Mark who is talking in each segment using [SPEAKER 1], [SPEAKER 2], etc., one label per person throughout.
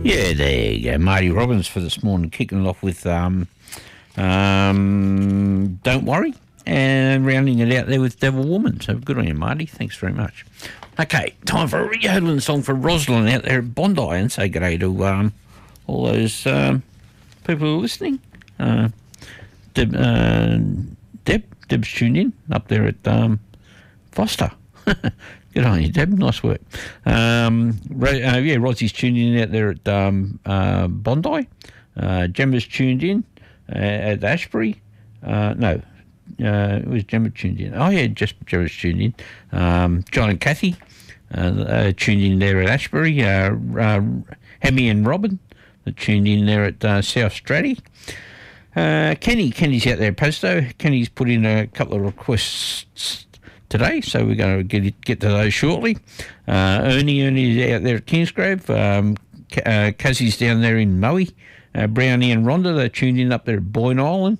[SPEAKER 1] Yeah, there you go. Marty Robbins for this morning, kicking it off with Don't Worry, and rounding it out there with Devil Woman. So good on you, Marty. Thanks very much. Okay, time for a yodeling song for Rosalind out there at Bondi, and say good day to all those people who are listening. Deb's tuned in up there at Foster. Good on you, Deb. Nice work. Rossie's tuned in out there at Bondi. Gemma's tuned in at Ashbury. It was Gemma tuned in. Oh, yeah, just Gemma's tuned in. John and Kathy tuned in there at Ashbury. Hemi and Robin tuned in there at South Stratty. Kenny's out there at Posto. Kenny's put in a couple of requests today, so we're going to get to those shortly. Ernie's out there at Kingsgrove. Cassie's down there in Moe. Brownie and Rhonda, they're tuned in up there at Boyne Island.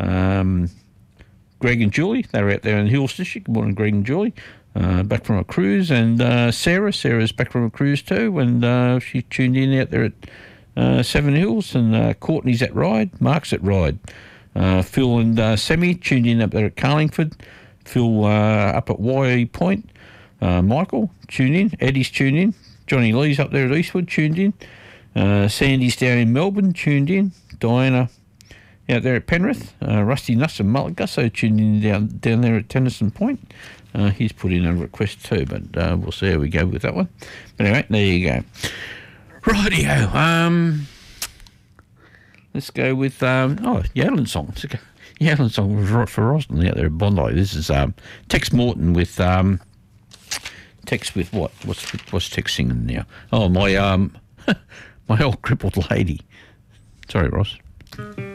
[SPEAKER 1] Greg and Julie, they're out there in the Hills District. Good morning, Greg and Julie. Back from a cruise. And Sarah's back from a cruise too, and she tuned in out there at Seven Hills. And Courtney's at Ryde. Mark's at Ryde. Phil and Sammy tuned in up there at Carlingford. Phil up at YE Point. Michael tuned in. Eddie's tuned in. Johnny Lee's up there at Eastwood, tuned in. Sandy's down in Melbourne, tuned in. Diana out there at Penrith. Rusty Nuss and Mulligasso tuned in down there at Tennyson Point. He's put in a request too, but we'll see how we go with that one. But anyway, there you go. Rightio. Let's go with Yodeling song. Yodeling song for Rosalind out there at Bondi. This is Tex Morton with Tex with what? What's Tex singing now? Oh, my my old crippled lady. Sorry, Ross.